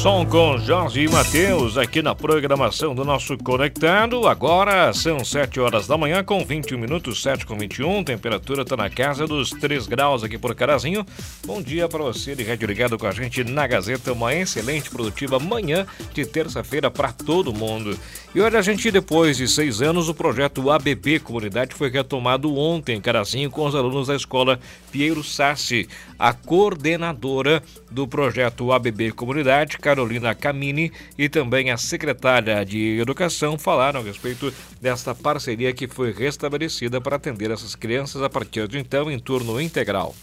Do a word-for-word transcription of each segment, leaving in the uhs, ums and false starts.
som com Jorge e Matheus aqui na programação do nosso Conectado. Agora são sete horas da manhã com vinte e um minutos, sete com vinte e um. Temperatura está na casa dos três graus aqui por Carazinho. Bom dia para você de rádio ligado com a gente na Gazeta. Uma excelente, produtiva manhã de terça-feira para todo mundo. E olha, a gente, depois de seis anos, o projeto A B B Comunidade foi retomado ontem em Carazinho com os alunos da escola Piero Sassi. A coordenadora do projeto A B B Comunidade, Carolina Camini, e também a secretária de Educação falaram a respeito desta parceria que foi restabelecida para atender essas crianças a partir de então em turno integral.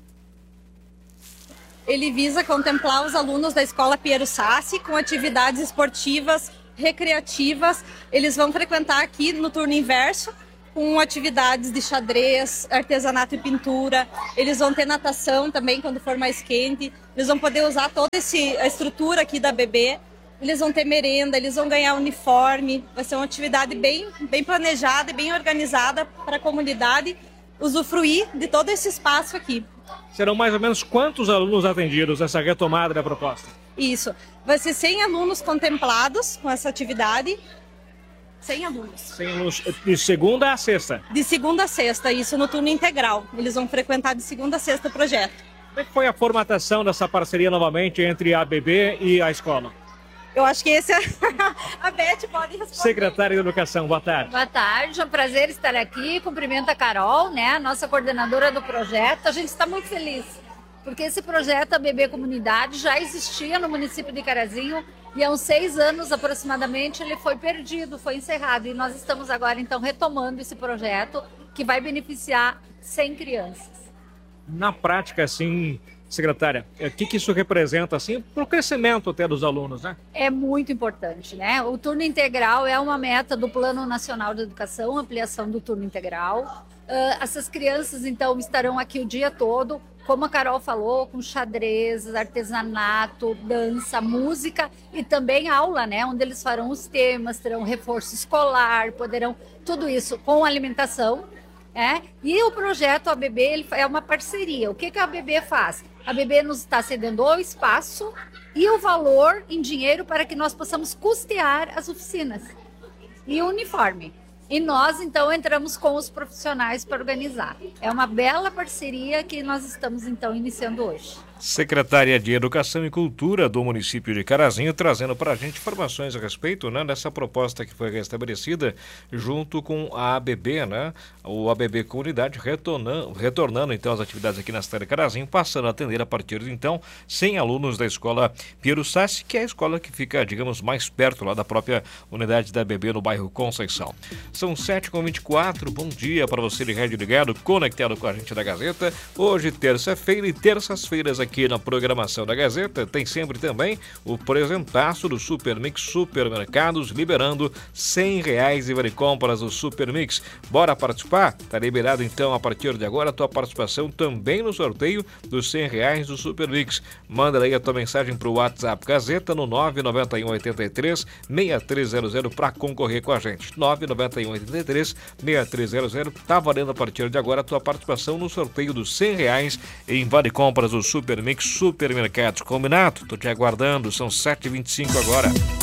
Ele visa contemplar os alunos da escola Piero Sassi com atividades esportivas, recreativas. Eles vão frequentar aqui no turno inverso, com atividades de xadrez, artesanato e pintura. Eles vão ter natação também quando for mais quente. Eles vão poder usar toda esse, a estrutura aqui da B B. Eles vão ter merenda, eles vão ganhar uniforme. Vai ser uma atividade bem, bem planejada e bem organizada para a comunidade usufruir de todo esse espaço aqui. Serão mais ou menos quantos alunos atendidos essa retomada da proposta? Isso. Vai ser cem alunos contemplados com essa atividade. cem alunos. cem alunos de segunda a sexta? De segunda a sexta, isso no turno integral. Eles vão frequentar de segunda a sexta o projeto. Como é que foi a formatação dessa parceria novamente entre a A B B e a escola? Eu acho que esse é... a Beth pode responder. Secretária de Educação, boa tarde. Boa tarde, é um prazer estar aqui. Cumprimento a Carol, né, a nossa coordenadora do projeto. A gente está muito feliz, porque esse projeto A B B Comunidade já existia no município de Carazinho e há uns seis anos aproximadamente ele foi perdido, foi encerrado. E nós estamos agora então retomando esse projeto que vai beneficiar cem crianças. Na prática, assim, secretária, o que, que isso representa assim, para o crescimento até dos alunos, né? É muito importante, né? O turno integral é uma meta do Plano Nacional de Educação, ampliação do turno integral. Uh, essas crianças, então, estarão aqui o dia todo, como a Carol falou, com xadrez, artesanato, dança, música e também aula, né? Onde eles farão os temas, terão reforço escolar, poderão, tudo isso com alimentação. É? E o projeto A B B ele é uma parceria. O que, que a A B B faz? A A B B nos está cedendo o espaço e o valor em dinheiro para que nós possamos custear as oficinas e o uniforme. E nós, então, entramos com os profissionais para organizar. É uma bela parceria que nós estamos, então, iniciando hoje. Secretária de Educação e Cultura do município de Carazinho, trazendo para a gente informações a respeito, né, dessa proposta que foi restabelecida junto com a A B B, né, o A B B Comunidade, retornando, retornando então as atividades aqui na cidade de Carazinho, passando a atender a partir de então cem alunos da escola Piero Sassi, que é a escola que fica, digamos, mais perto lá da própria unidade da A B B no bairro Conceição. São sete e vinte e quatro, bom dia para você de rádio ligado, conectado com a gente da Gazeta. Hoje, terça-feira, e terças-feiras aqui Aqui na programação da Gazeta tem sempre também o presentaço do Super Mix Supermercados, liberando cem reais e vale compras do Super Mix. Bora participar? Tá liberado então a partir de agora a tua participação também no sorteio dos cem reais do Super Mix. Manda aí a tua mensagem pro WhatsApp Gazeta no nove nove um oito três seis três zero zero para concorrer com a gente. nove nove um oito três seis três zero zero. Tá valendo a partir de agora a tua participação no sorteio dos cem reais em vale compras do Super Mix Supermercados. Combinado? Tô te aguardando, são sete e vinte e cinco agora.